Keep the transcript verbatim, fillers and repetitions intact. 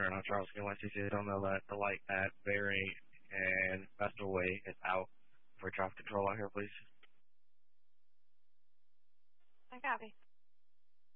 Turner on Charles Skin one sixty-eight on the, li- the light at Berry and Vestal Way is out for traffic control out here, please. I copy.